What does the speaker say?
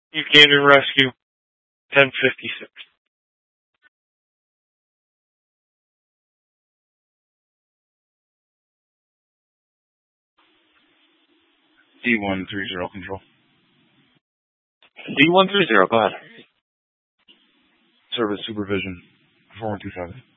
Buchanan Rescue, 1056. D130 control. D130, go ahead. Service supervision, 4127.